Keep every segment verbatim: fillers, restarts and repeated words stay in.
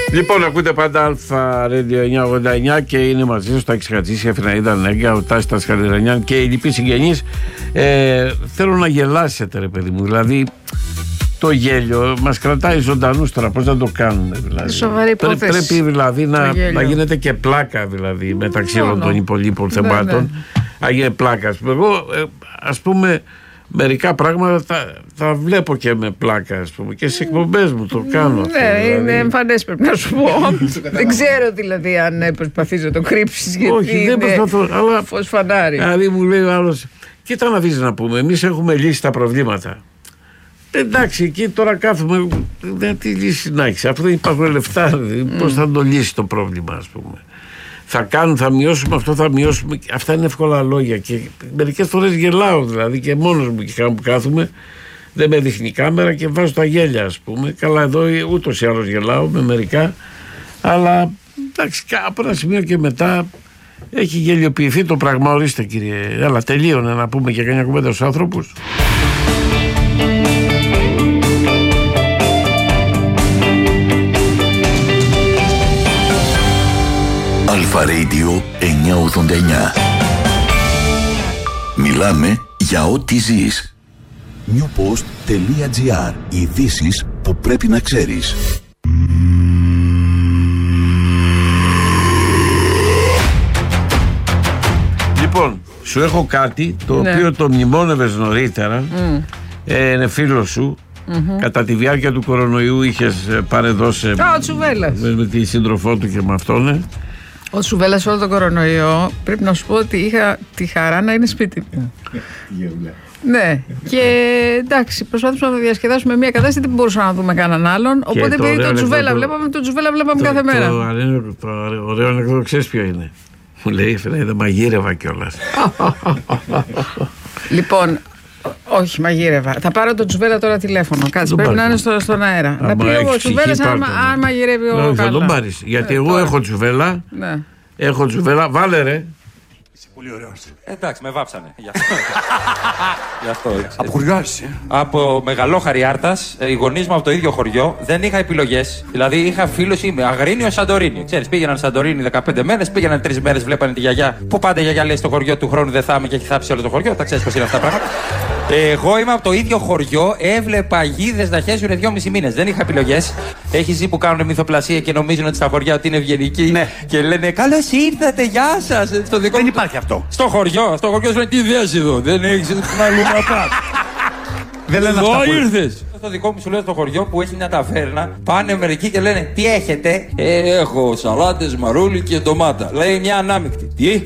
Λοιπόν, ακούτε πάντα Αλφα Radio εννιακόσια ογδόντα εννιά και είναι μαζί σου Τάκης Χατζής, η Εφηναίδα Νέγκα, ο Τάσης Χαλιρανιάν και οι λοιποί συγγενείς. Ε, θέλω να γελάσετε, ρε παιδί μου. Δηλαδή, το γέλιο μας κρατάει ζωντανούς τώρα. Πώς να το κάνουμε, δηλαδή. Σοβαρή υπόθεση. Πρέ, πρέπει δηλαδή να, να γίνεται και πλάκα, δηλαδή, μεταξύ όλων των υπολείπων θεμάτων. Να γίνει πλάκα. Εγώ, ε, ας πούμε. Μερικά πράγματα τα, τα βλέπω και με πλάκα, ας πούμε, και στις εκπομπές μου το κάνω. Ναι, αυτό, δηλαδή. Είναι εμφανές, πρέπει να σου πω. Δεν ξέρω δηλαδή αν προσπαθείς να το κρύψεις, γιατί όχι, δεν προσπαθώ, αλλά φως φανάρι. Δηλαδή μου λέει ο άλλος, κοίτα να δεις να πούμε, εμείς έχουμε λύσει τα προβλήματα. Εντάξει, εκεί τώρα κάθομαι, δεν τι λύση να έχεις, αφού δεν υπάρχουν λεφτά, mm. πώς θα το λύσει το πρόβλημα, ας πούμε. Θα κάνουν, θα μειώσουμε αυτό, θα μειώσουμε. Αυτά είναι εύκολα λόγια. Και μερικές φορές γελάω δηλαδή και μόνος μου και κάπου κάθομαι. Δεν με δείχνει η κάμερα και βάζω τα γέλια, ας πούμε. Καλά, εδώ ούτως ή άλλως γελάω με μερικά. Αλλά εντάξει, από ένα σημείο και μετά έχει γελιοποιηθεί το πράγμα. Ορίστε, κύριε. Έλα, τελείωνε να πούμε και κανένα κουβέντα στους άνθρωπους. Αλφα Radio εννιακόσια ογδόντα εννιά. Μιλάμε για ό,τι ζεις. newpost.gr. Ειδήσεις που πρέπει να ξέρεις. Λοιπόν, σου έχω κάτι το ναι. οποίο το μνημόνευες νωρίτερα. Mm. Ε, είναι φίλο σου. Mm-hmm. Κατά τη διάρκεια του κορονοϊού είχες παρεδώσει. Α, ο Τσουβέλλας. Με, με τη σύντροφό του και με αυτόν. Ε. Ο Τσουβέλλας όλο τον κορονοϊό, πρέπει να σου πω ότι είχα τη χαρά να είναι σπίτι μου. Ναι, και εντάξει, προσπάθησαμε να το διασκεδάσουμε μια κατάσταση, δεν μπορούσαμε να δούμε κανέναν άλλον. Και οπότε επειδή τον Τσουβέλλα βλέπαμε, τον Τσουβέλλα βλέπαμε κάθε μέρα. Το, το ωραίο ανεκδότο ξέρεις ποιο είναι. Μου λέει, δεν μαγείρευα κιόλας. Λοιπόν, όχι, μαγείρευα. Θα πάρω τον Τσουβέλλα τώρα τηλέφωνο. Κάτσε, πρέπει να είναι στο, στον αέρα. Να πει ο Τσουβέλλας αν, αν μαγειρεύει ο Καλά. Θα τον πάρεις. Γιατί εγώ έχω Τσουβέλλα. Έχω Τσουβέλλα. Βάλε ρε. Είσαι πολύ ωραίος. Εντάξει, με βάψανε. Γι' αυτό. Γι' αυτό. Από χωριό είσαι. Από Μεγαλόχαρη Άρτας, οι γονείς μου από το ίδιο χωριό, δεν είχα επιλογές. Δηλαδή είχα φίλους, είμαι Αγρίνιο Σαντορίνη. Ξέρεις, πήγαιναν Σαντορίνη δεκαπέντε μέρες, πήγαιναν τρεις μέρες, βλέπανε τη γιαγιά. Που πάντα η γιαγιά λέει στο χωριό του χρόνου δεν θα είμαι και έχει θάψει όλο το χωριό. Τα ξέρεις πώς είναι αυτά τα πράγματα. Εγώ είμαι από το ίδιο χωριό, έβλεπα γίδες να χέζουν δυόμισι μήνες. Δεν είχα επιλογές. Έχει ζει που κάνουν μυθοπλασία και νομίζουν ότι στα χωριά ότι είναι ευγενικοί. Ναι. Και λένε καλώς ήρθατε, γεια σας. Στο δικό δεν μου... υπάρχει αυτό. Στο χωριό, στο χωριό σου λένε τι ιδέας εδώ. Δεν έχεις να αλλού να πας. Δεν λένε αυτά. Εδώ ήρθες. Στο δικό μου σου λέω στο χωριό που έχει μια ταβέρνα, πάνε μερικοί και λένε τι έχετε. Ε, έχω σαλάτες, μαρούλι και ντομάτα. Λέει μια ανάμεικτη. Τι?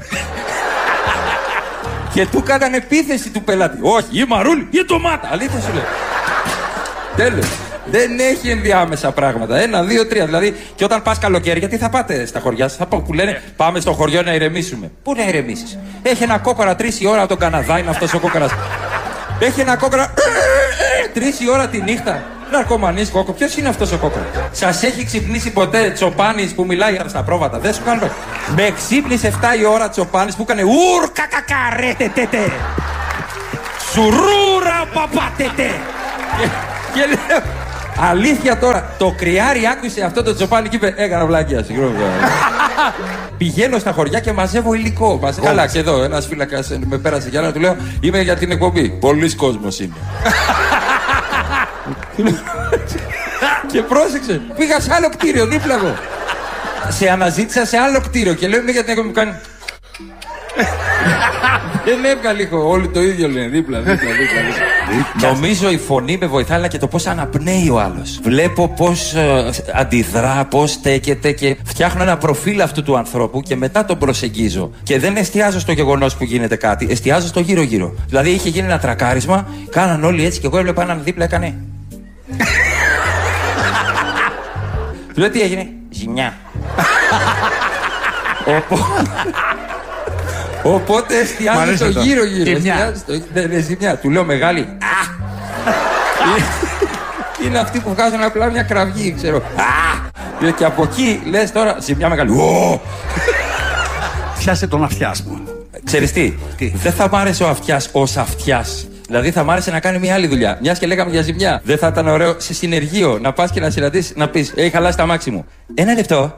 Και του κάνανε επίθεση του πελάτη. Όχι, ή μαρούλι ή ντομάτα. Αλήθεια σου λέω. Τέλος. Δεν έχει ενδιάμεσα πράγματα. Ένα, δύο, τρία. Δηλαδή, και όταν πας καλοκαίρι, γιατί θα πάτε στα χωριά σας, θα πω που λένε πάμε στο χωριό να ηρεμήσουμε. Πού να ηρεμήσεις? Έχει ένα κόκορα τρεις η ώρα από τον Καναδά, είναι αυτός ο κόκορας. Έχει ένα κόκορα τρεις η ώρα τη νύχτα. Ναρκωμανής κόκο. Ποιος είναι αυτός ο κόκορας? Σας έχει ξυπνήσει ποτέ Τσοπάνης που μιλάει στα πρόβατα? Δεν σου κάνω. Με ξύπνησε εφτά η ώρα Τσοπάνης που έκανε ουρ κακακαρέτε τετέ. Σουρούρα παπατετέ. Και λέω. Αλήθεια τώρα, το κρυάρι άκουσε αυτό το Τσοπάνι και είπε έκανα βλάκια, συγγνώμη. Πηγαίνω στα χωριά και μαζεύω υλικό. Μαζεύω. Καλά, και εδώ ένας φύλακας με πέρασε για να του λέω είμαι για την εκπομπή. Πολύς κόσμος είμαι. Και πρόσεξε, πήγα σε άλλο κτίριο δίπλα εγώ. Σε αναζήτησα σε άλλο κτίριο και λέω είμαι για την εκπομπή. Κάνει. Δεν έβγαλε λίγο, όλοι το ίδιο λένε, δίπλα, δίπλα, δίπλα. Νομίζω η φωνή με βοηθάει, αλλά και το πώς αναπνέει ο άλλος. Βλέπω πώς ε, αντιδρά, πώς στέκεται και φτιάχνω ένα προφίλ αυτού του ανθρώπου και μετά τον προσεγγίζω. Και δεν εστιάζω στο γεγονός που γίνεται κάτι, εστιάζω στο γύρω-γύρω. Δηλαδή είχε γίνει ένα τρακάρισμα, κάναν όλοι έτσι και εγώ έβλεπα έναν δίπλα έκανε. Του λέω τι έγινε, ζημιά. Οπότε εστιάζει το γύρω-γύρω. Δεν είναι ζημιά. Του λέω μεγάλη. Είναι αυτοί που βγάζουν απλά μια κραυγή, ξέρω. Και από εκεί λες τώρα ζημιά μεγάλη. Πιάσε τον αυτιάς μου. Ξέρεις τι, δεν θα μ' άρεσε ο αυτιάς ως αυτιάς. Δηλαδή θα μ' άρεσε να κάνει μια άλλη δουλειά. Μια και λέγαμε για ζημιά. Δεν θα ήταν ωραίο σε συνεργείο να πας και να συναντήσεις, να πεις: έχει χαλάσει τα αμάξι μου. Ένα λεπτό.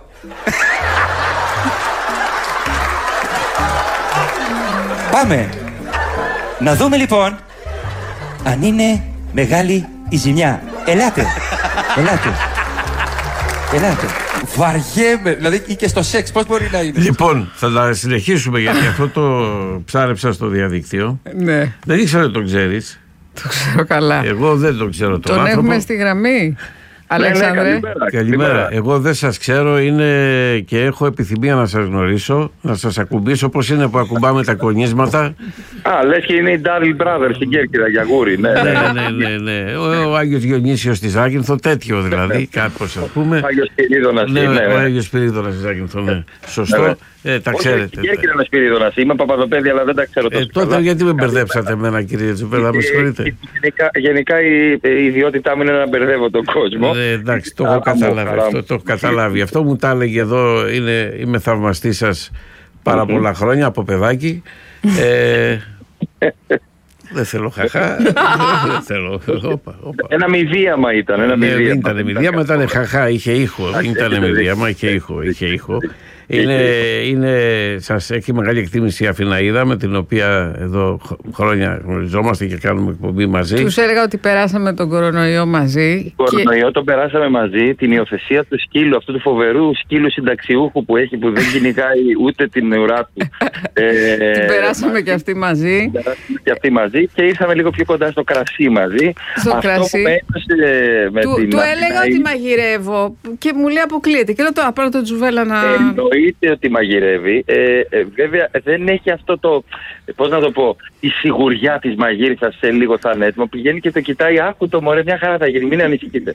Πάμε. Να δούμε λοιπόν αν είναι μεγάλη η ζημιά. Ελάτε. Ελάτε. Ελάτε. Βαριέμαι. Δηλαδή και στο σεξ πώς μπορεί να είναι. Λοιπόν, θα τα συνεχίσουμε γιατί αυτό το ψάρεψα στο διαδίκτυο. Ναι. Δεν ήξερα ότι το ξέρεις. Το ξέρω καλά. Εγώ δεν το ξέρω τον Τον άνθρωπο. έχουμε στη γραμμή. Αλέξανδρε. Ναι, ναι, καλημέρα. Καλημέρα. Εγώ δεν σας ξέρω, είναι και έχω επιθυμία να σας γνωρίσω, να σας ακουμπήσω πώς είναι που ακουμπάμε τα κονίσματα. Α, λες και είναι οι Darryl Brothers στην Κέρκυρα, Γιαγούρη. Ναι, Ναι, ναι. ναι, ναι, ναι. Ο, ο Άγιος Διονύσιος της Ζάκυνθο, τέτοιο δηλαδή, κάπως ας πούμε. Άγιος Σπυρίδωνας. Ναι, ναι, ο ναι. Άγιος Σπυρίδωνας της Ζάκυνθο, ναι. Σωστό. Ναι. Ε, τα Όχι, ξέρετε. στην Κέρκυρα είναι Σπυρίδωνας. Είμαι Παπαδοπέδη, αλλά δεν τα ξέρω Ε, τόσο τότε καλά. γιατί με μπερδέψατε εμένα, κύριε Τσιπέδα, με συγχωρείτε. Ε, Γενικά, γενικά η, η ιδιότητά μου είναι να μπερδεύω τον κόσμο. Ε, εντάξει, το έχω Α, καταλάβει. χαρά Αυτό μου. το έχω καταλάβει. Αυτό μου τα έλεγε εδώ. Είναι, είμαι θαυμαστή σας πάρα πολλά χρόνια από παιδάκι. Ε, δεν θέλω χαχά. Δεν θέλω. Όπα, όπα. Ένα μηδίαμα ήταν. Ένα Ναι, δεν μηδίαμα. ήταν μηδίαμα, ήταν χαχά, είχε ήχο. Δεν ήταν μηδίαμα, είχε ήχο. Είχε ήχο. Είναι, είναι, σας έχει μεγάλη εκτίμηση η Αθηναίδα, με την οποία εδώ χρόνια γνωριζόμαστε και κάνουμε εκπομπή μαζί. Τους έλεγα ότι περάσαμε τον κορονοϊό μαζί. Το κορονοϊό τον περάσαμε μαζί, την υιοθεσία του σκύλου, αυτού του φοβερού σκύλου συνταξιούχου που έχει, που δεν κυνηγάει ούτε την ουρά του. ε, Την περάσαμε και αυτή μαζί. Την περάσαμε και αυτή μαζί και ήρθαμε λίγο πιο κοντά στο κρασί μαζί. Στο Αυτό κρασί. που με έπαιζε με Του, την του Αθηναίδα- έλεγα ότι μαγειρεύω και μου λέει αποκλείεται. Και λέω τώρα πάρω τον Τζουβέλα να. Εννοείται ότι μαγειρεύει. Ε, ε, βέβαια δεν έχει αυτό το, πώς να το πω, η σιγουριά της μαγείριθας σε λίγο θα είναι έτοιμο. Πηγαίνει και το κοιτάει, άκου το μωρέ, μια χαρά θα γίνει, μην ανησυχείτε.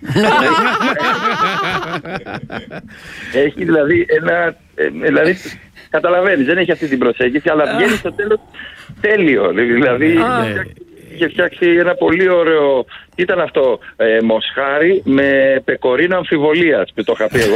Έχει δηλαδή ένα, ε, δηλαδή καταλαβαίνεις, δεν έχει αυτή την προσέγγιση, αλλά βγαίνει στο τέλος τέλειο. Δηλαδή είχε φτιάξει ένα πολύ ωραίο, ήταν αυτό, ε, μοσχάρι με πεκορίνα αμφιβολίας που το είχα πει εγώ.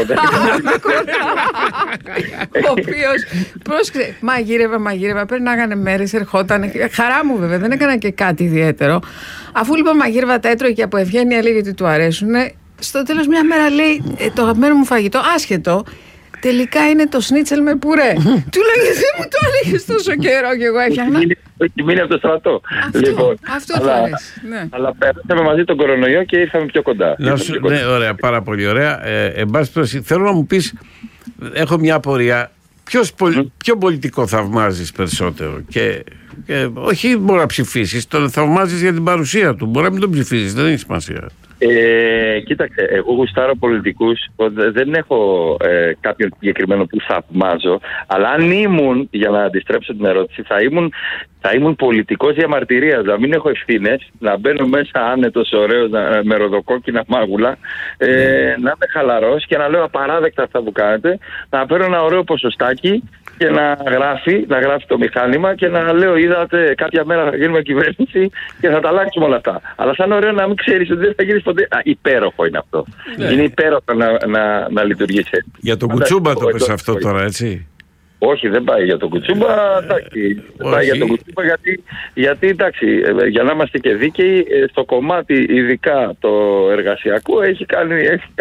Ο οποίος, πρόσεξε, μαγείρευα, μαγείρευα, περνάγανε μέρες, ερχόταν. Χαρά μου βέβαια, δεν έκανα και κάτι ιδιαίτερο. Αφού λοιπόν μαγείρευα τα έτρωγε και από ευγένεια λέει γιατί του αρέσουνε, στο τέλος μια μέρα λέει ε, το αγαπημένο μου φαγητό, άσχετο, τελικά είναι το σνίτσελ με πουρέ. Του λέω γιατί μου το έλεγες τόσο καιρό και εγώ έφτιαχνα. Έχει μείνει από το στρατό. Αυτό, αυτό του αρέσει. Ναι. Αλλά πέρασαμε μαζί τον κορονοϊό και ήρθαμε πιο κοντά. Να Ήρθαμε σου, πιο κοντά. ναι, ωραία, πάρα πολύ ωραία. Ε, εν πάση περιπτώσει, θέλω να μου πεις, έχω μια απορία. Ποιος, πολ- ποιο πολιτικό θαυμάζεις περισσότερο? Και, και όχι μπορεί να ψηφίσεις, τον θαυμάζεις για την παρουσία του. Μπορεί να μην τον ψηφίσεις, δεν έχει σημασία. Ε, κοίταξε, εγώ γουστάρω πολιτικούς, δεν έχω ε, κάποιον συγκεκριμένο που θαυμάζω, αλλά αν ήμουν, για να αντιστρέψω την ερώτηση, θα ήμουν, θα ήμουν πολιτικός διαμαρτυρίας, να μην έχω ευθύνες, να μπαίνω μέσα άνετος, ωραίος, να, με ροδοκόκκινα μάγουλα, ε, να είμαι χαλαρός και να λέω απαράδεκτα αυτά που κάνετε, να παίρνω ένα ωραίο ποσοστάκι και να γράφει, να γράφει το μηχάνημα και να λέω είδατε κάποια μέρα θα γίνουμε κυβέρνηση και θα τα αλλάξουμε όλα αυτά. Αλλά σαν ωραίο να μην ξέρεις ότι δεν θα γίνεις ποτέ. Α, υπέροχο είναι αυτό. Ναι. Είναι υπέροχο να, να, να λειτουργήσει έτσι. Για τον Φανταστικό, Κουτσούμπα το πες εντός αυτό εισαγωγικών. τώρα, έτσι. Όχι, δεν πάει για τον Κουτσούμπα. Εντάξει, δεν πάει όχι. για τον Κουτσούμπα γιατί, γιατί εντάξει, ε, για να είμαστε και δίκαιοι, ε, στο κομμάτι ειδικά το εργασιακό έχει κάνει. Έχει